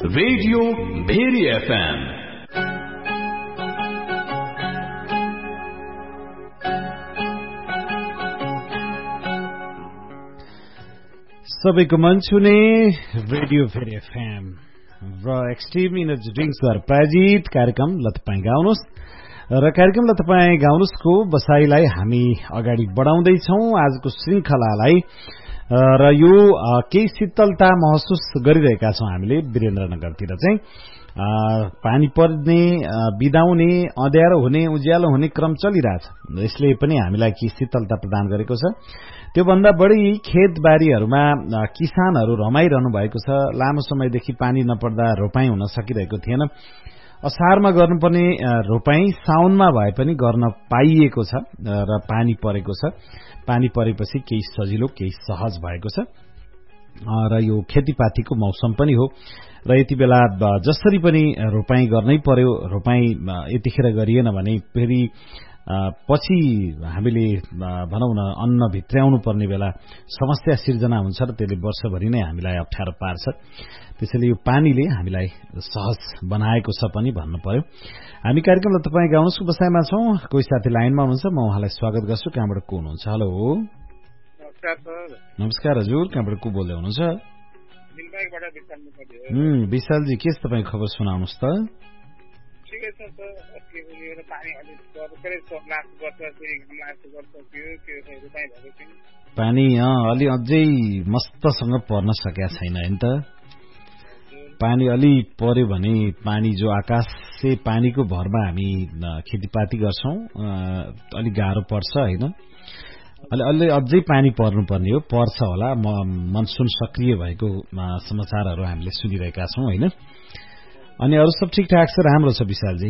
Radio very FM. सबैको मन छुने रेडियो भेरी एफएम र एक्सट्रिम इनर्जी ड्रिंक्सद्वारा प्रायोजित कार्यक्रम ल तपाईं गाउनुहोस् र कार्यक्रम ल तपाईं गाउनुहोस्को बसाईलाई हामी अगाडि बढाउँदैछौं आजको श्रृंखलालाई र यो केही शीतलता महसुस गरिरहेका छौं हामीले वीरेन्द्रनगरतिर चाहिँ पानी पर्ने बिदाउने अँध्यारो हुने उज्यालो हुने क्रम चलिरहेछ। यसले पनि हामीलाई केही शीतलता प्रदान गरेको छ। त्यो भन्दा बढी खेतबारीहरूमा किसानहरू रमाइरहनु भएको छ। लामो समयदेखि पानी नपर्दा रोपाई हुन सकिरहेको थिएन। असारमा गर्नुपर्ने रोपाई साउनमा भए पनि गर्न पाइएको छ र पानी परेको छ। पानी परेपछि केही सजिलो केही सहज भएको छ र यो खेतीपातीको मौसम पनि हो र यति बेला जसरी पनि रोपाई गर्नै पर्यो। रोपाई यतिखेर गरिएन भने फेरि पछि हामीले भनौं न अन्न भित्र्याउनु पर्ने बेला समस्या सिर्जना हुन्छ र त्यसले वर्षभरि नै हामीलाई अप्ठ्यारो पार्छ। त्यसैले यो पानीले हामीलाई सहज बनाएको छ पनि भन्नु पर्यो। हामी कार्यक्रमलाई तपाईँ गाउनुहोस्को बसाइमा छौं। कोही साथी लाइनमा हुनुहुन्छ, म उहाँलाई स्वागत गर्छु। कहाँबाट को हुनुहुन्छ? हेलो नमस्कार हजुर, कहाँबाट को बोल्दै हुनुहुन्छ? विशालजी, के छ तपाईँ खबर सुनाउनुहोस् त। पानी अलि अझै मस्तसँग पर्न सकेका छैन हैन त। पानी अलि पर्यो भने पानी जो आकाश से पानीको भरमा हामी खेतीपाती गर्छौं अलि गाह्रो पर्छ हैन। अलि अझै पानी पर्नुपर्ने हो, पर्छ होला। मनसुन सक्रिय भएको समाचारहरू हामीले सुनिरहेका छौं हैन। अनि अरु सब ठिकठाक छ, राम्रो छ विशालजी?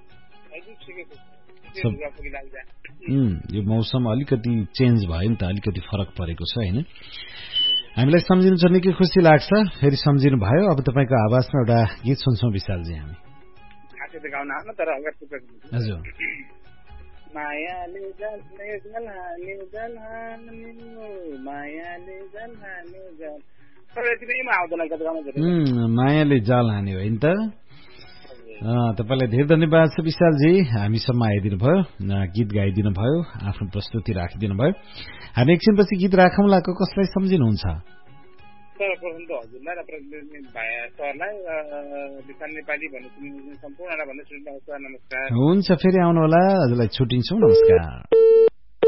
यो मौसम अलिकति चेन्ज भयो नि त, अलिकति फरक परेको छ हैन। हामीलाई सम्झिनु छ, निकै खुसी लाग्छ। फेरि सम्झिनु भयो। अब तपाईको आवाजमा एउटा गीत सुन्छौं विशालजी हामी। हजुर। मायाले जाल हान्यो हैन त। तपाईलाई धेरै धन्यवाद छ विशालजी, हामीसम्म आइदिनु भयो, गीत गाइदिनु भयो, आफ्नो प्रस्तुति राखिदिनु भयो। हामी एकछिनपछि गीत राखौँला। कसलाई सम्झिनुहुन्छ? हुन्छ, फेरि आउनु होला। हजुरलाई छुट्टिन्छौँ। नमस्कार।